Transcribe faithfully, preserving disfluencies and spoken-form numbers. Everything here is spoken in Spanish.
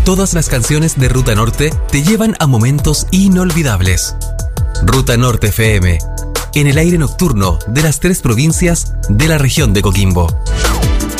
Todas las canciones de Ruta Norte te llevan a momentos inolvidables. Ruta Norte F M, en el aire nocturno de las tres provincias de la región de Coquimbo.